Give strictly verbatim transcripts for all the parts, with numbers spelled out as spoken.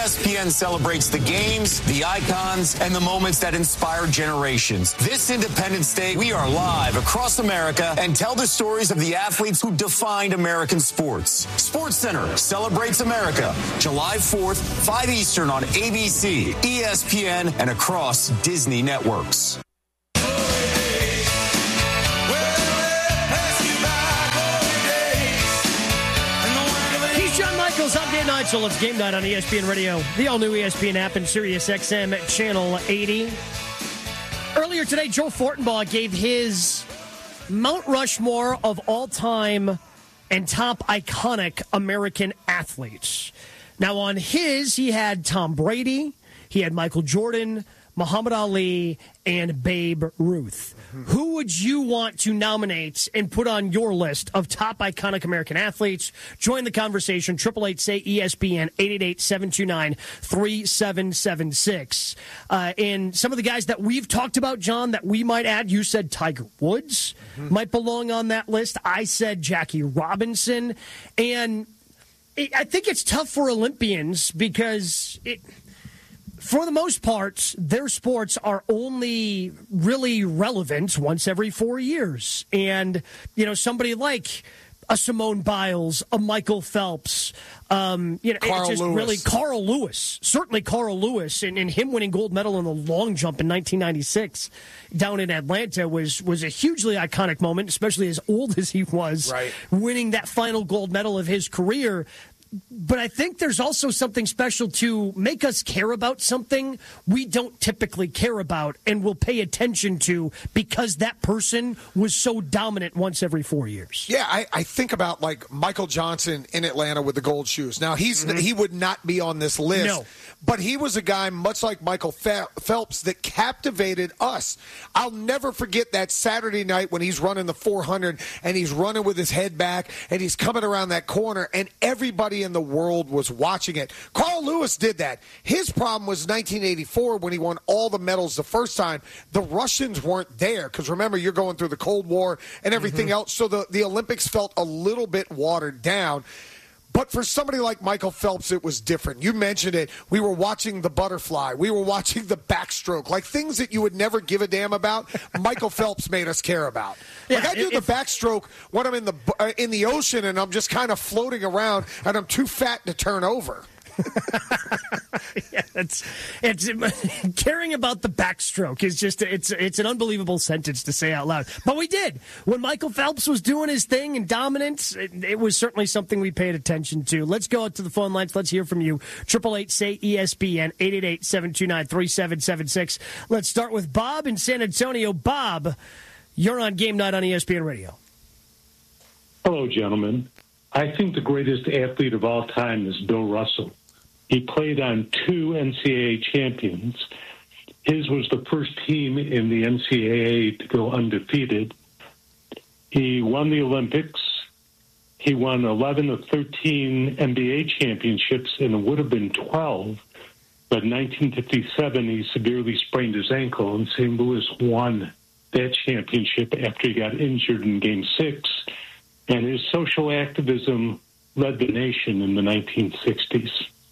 S P N celebrates the games, the icons, and the moments that inspire generations. This Independence Day, we are live across America and tell the stories of the athletes who defined American sports. SportsCenter celebrates America, July fourth, five Eastern on A B C, E S P N, and across Disney networks. I'm Dan Nigel. It's Game Night on E S P N Radio, the all-new E S P N app, and Sirius X M Channel eighty. Earlier today, Joe Fortenbaugh gave his Mount Rushmore of all-time and top iconic American athletes. Now, on his, he had Tom Brady, he had Michael Jordan, Muhammad Ali, and Babe Ruth. Mm-hmm. Who would you want to nominate and put on your list of top iconic American athletes? Join the conversation. eight eight eight, say E S P N, eight eight eight, seven two nine, three seven seven six. Uh, and some of the guys that we've talked about, John, that we might add, you said Tiger Woods mm-hmm. might belong on that list. I said Jackie Robinson. And it, I think it's tough for Olympians because it – for the most part, their sports are only really relevant once every four years. And, you know, somebody like a Simone Biles, a Michael Phelps, um, you know, Carl it's just Lewis. really Carl Lewis, certainly Carl Lewis, and, and him winning gold medal in the long jump in nineteen ninety-six down in Atlanta was, was a hugely iconic moment, especially as old as he was, right. winning that final gold medal of his career. But I think there's also something special to make us care about something we don't typically care about and will pay attention to because that person was so dominant once every four years. Yeah, I, I think about like Michael Johnson in Atlanta with the gold shoes. Now, he's mm-hmm. he would not be on this list, no. but he was a guy much like Michael Phelps that captivated us. I'll never forget that Saturday night when he's running the four hundred and he's running with his head back and he's coming around that corner and everybody in the world was watching it. Carl Lewis did that. His problem was nineteen eighty-four when he won all the medals the first time. The Russians weren't there because remember, you're going through the Cold War and everything mm-hmm. else, so the, the Olympics felt a little bit watered down. But for somebody like Michael Phelps, it was different. You mentioned it. We were watching the butterfly. We were watching the backstroke. Like things that you would never give a damn about, Michael Phelps made us care about. Like yeah, I do the backstroke when I'm in the uh, in the ocean and I'm just kind of floating around and I'm too fat to turn over. yeah, it's it's caring about the backstroke is just it's it's an unbelievable sentence to say out loud. But we did when Michael Phelps was doing his thing and dominance. It, it was certainly something we paid attention to. Let's go out to the phone lines. Let's hear from you. Triple eight say E S P N eight eight eight seven two nine three seven seven six. Let's start with Bob in San Antonio. Bob, you're on Game Night on E S P N Radio. Hello, gentlemen. I think the greatest athlete of all time is Bill Russell. He played on two N C double A champions. His was the first team in the N C double A to go undefeated. He won the Olympics. He won eleven of thirteen N B A championships, and it would have been twelve. But in nineteen fifty-seven, he severely sprained his ankle, and Saint Louis won that championship after he got injured in Game six. And his social activism led the nation in the nineteen sixties.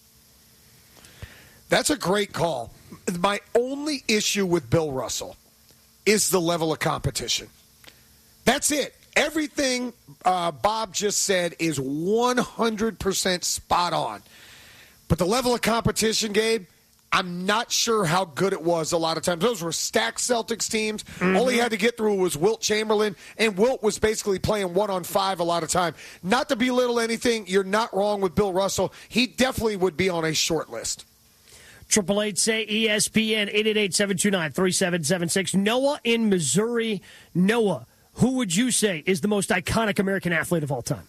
That's a great call. My only issue with Bill Russell is the level of competition. That's it. Everything uh, Bob just said is one hundred percent spot on. But the level of competition, Gabe, I'm not sure how good it was a lot of times. Those were stacked Celtics teams. Mm-hmm. All he had to get through was Wilt Chamberlain, and Wilt was basically playing one on five a lot of time. Not to belittle anything, you're not wrong with Bill Russell. He definitely would be on a short list. Triple eight say E S P N eight eight eight seven two nine three seven seven six. Noah in Missouri. Noah, who would you say is the most iconic American athlete of all time?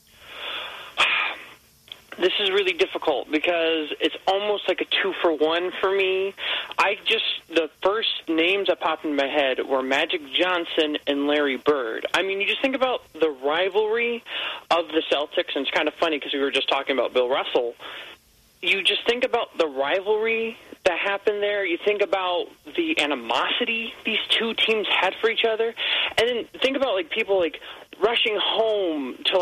This is really difficult because it's almost like a two for one for me. I just, the first names that popped in my head were Magic Johnson and Larry Bird. I mean, you just think about the rivalry of the Celtics, and it's kind of funny because we were just talking about Bill Russell. You just think about the rivalry that happened there. You think about the animosity these two teams had for each other. And then think about, like, people, like, rushing home to, like,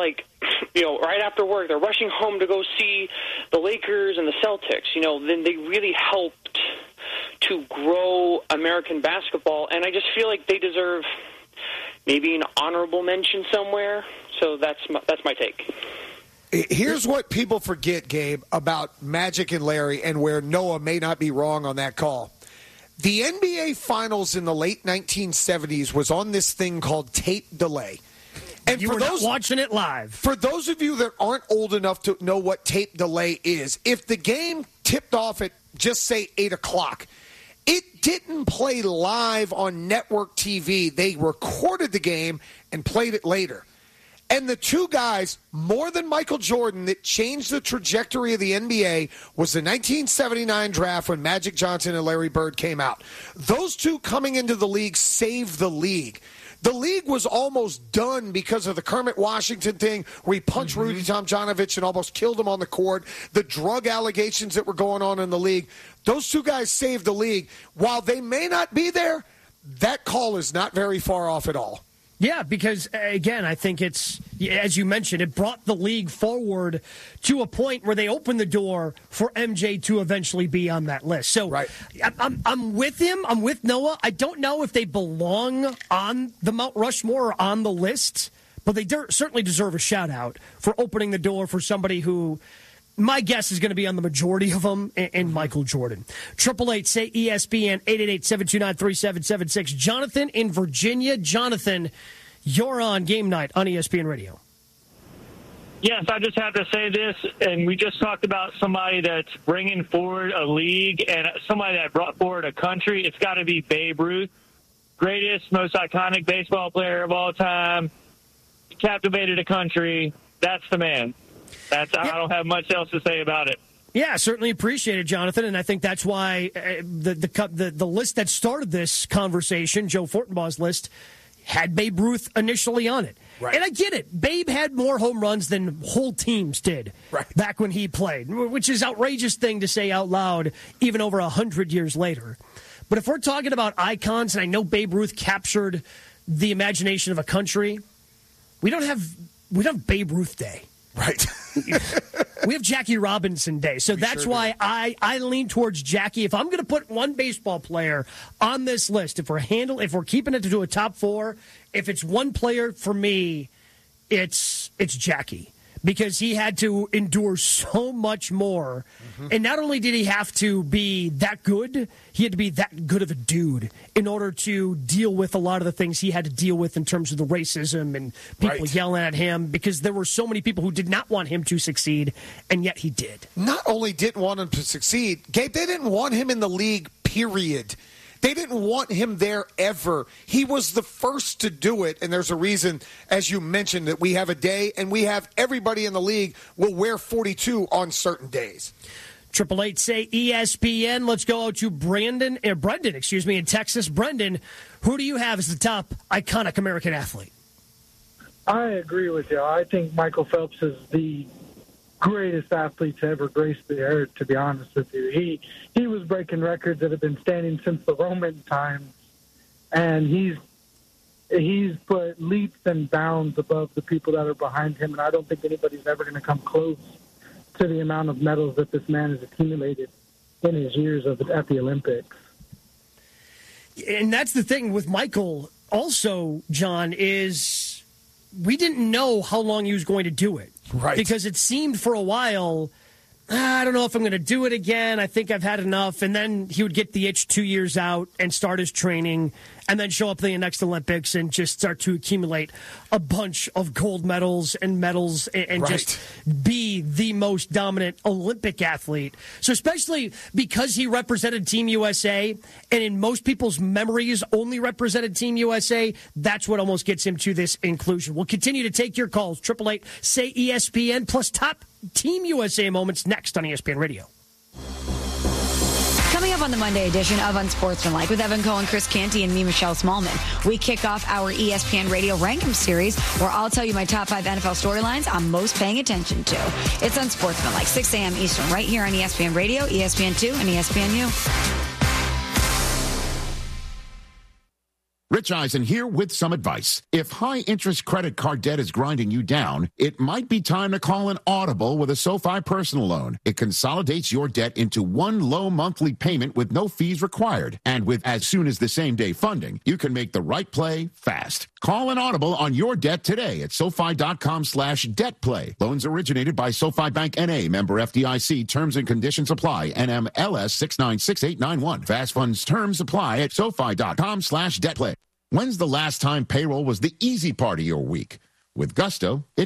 you know, right after work, they're rushing home to go see the Lakers and the Celtics. You know, then they really helped to grow American basketball, and I just feel like they deserve maybe an honorable mention somewhere. So that's my, that's my take. Here's what people forget, Gabe, about Magic and Larry, and where Noah may not be wrong on that call. The N B A Finals in the late nineteen seventies was on this thing called tape delay. And you for were those, not watching it live. For those of you that aren't old enough to know what tape delay is, if the game tipped off at, just say, eight o'clock, it didn't play live on network T V. They recorded the game and played it later. And the two guys, more than Michael Jordan, that changed the trajectory of the N B A was the nineteen seventy-nine draft when Magic Johnson and Larry Bird came out. Those two coming into the league saved the league. The league was almost done because of the Kermit Washington thing where he punched mm-hmm. Rudy Tomjanovich and almost killed him on the court, the drug allegations that were going on in the league. Those two guys saved the league. While they may not be there, that call is not very far off at all. Yeah, because, again, I think it's, as you mentioned, it brought the league forward to a point where they opened the door for M J to eventually be on that list. So right. I'm, I'm with him. I'm with Noah. I don't know if they belong on the Mount Rushmore or on the list, but they de- certainly deserve a shout-out for opening the door for somebody who, my guess is going to be on the majority of them, and, and Michael Jordan. Triple eight say E S P N eight eight eight, seven two nine, three seven seven six. Jonathan in Virginia. Jonathan, you're on Game Night on E S P N Radio. Yes, I just have to say this, and we just talked about somebody that's bringing forward a league and somebody that brought forward a country. It's got to be Babe Ruth, greatest, most iconic baseball player of all time, captivated a country. That's the man. That's, I don't have much else to say about it. Yeah, certainly appreciate it, Jonathan, and I think that's why uh, the, the the the list that started this conversation, Joe Fortenbaugh's list, had Babe Ruth initially on it. Right. And I get it. Babe had more home runs than whole teams did right. back when he played, which is an outrageous thing to say out loud even over one hundred years later. But if we're talking about icons, and I know Babe Ruth captured the imagination of a country, we don't have we don't have Babe Ruth Day. Right. We have Jackie Robinson Day. So we that's sure why do. I, I lean towards Jackie. If I'm going to put one baseball player on this list, if we're handle, if we're keeping it to a top four, if it's one player for me, it's it's Jackie. Because he had to endure so much more. Mm-hmm. And not only did he have to be that good, he had to be that good of a dude in order to deal with a lot of the things he had to deal with in terms of the racism and people right. yelling at him, because there were so many people who did not want him to succeed, and yet he did. Not only didn't want him to succeed, Gabe, they didn't want him in the league, period. They didn't want him there ever. He was the first to do it, and there's a reason, as you mentioned, that we have a day, and we have everybody in the league will wear forty-two on certain days. Triple eight say E S P N. Let's go to Brandon, uh, Brendan, excuse me, in Texas. Brendan, who do you have as the top iconic American athlete? I agree with you. I think Michael Phelps is the greatest athlete to ever grace the earth, to be honest with you. He he was breaking records that have been standing since the Roman times, and he's he's put leaps and bounds above the people that are behind him, and I don't think anybody's ever going to come close to the amount of medals that this man has accumulated in his years of at the Olympics. And that's the thing with Michael also, John, is we didn't know how long he was going to do it. Right. Because it seemed for a while, ah, I don't know if I'm going to do it again. I think I've had enough. And then he would get the itch two years out and start his training and then show up at the next Olympics and just start to accumulate a bunch of gold medals and medals and, and right. just be the most dominant Olympic athlete. So especially because he represented Team U S A, and in most people's memories only represented Team U S A, that's what almost gets him to this inclusion. We'll continue to take your calls. Triple eight say E S P N plus top Team U S A moments next on E S P N Radio. Coming up on the Monday edition of Unsportsmanlike with Evan Cohen, Chris Canty, and me, Michelle Smallman, we kick off our E S P N Radio Rankum series, where I'll tell you my top five N F L storylines I'm most paying attention to. It's Unsportsmanlike, six a.m. Eastern, right here on E S P N Radio, E S P N two, and E S P N U. Rich Eisen here with some advice. If high-interest credit card debt is grinding you down, it might be time to call an audible with a SoFi personal loan. It consolidates your debt into one low monthly payment with no fees required. And with as soon as the same day funding, you can make the right play fast. Call an audible on your debt today at SoFi.com slash debt play. Loans originated by SoFi Bank N A, member F D I C. Terms and conditions apply. N M L S six nine six eight nine one. Fast funds terms apply at SoFi.com slash debt play. When's the last time payroll was the easy part of your week? With Gusto, it